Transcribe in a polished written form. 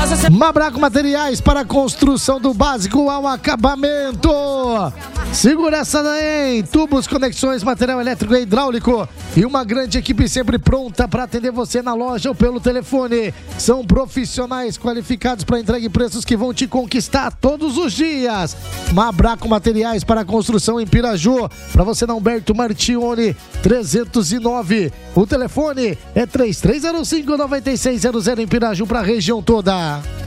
Mabraco Materiais para construção do básico ao acabamento. Segura essa daí, tubos, conexões, material elétrico e hidráulico e uma grande equipe sempre pronta para atender você na loja ou pelo telefone. São profissionais qualificados para entrega e preços que vão te conquistar todos os dias. Mabraco Materiais para construção em Piraju, para você na Humberto Martione 309. O telefone é 3305-9600 em Piraju para a região toda.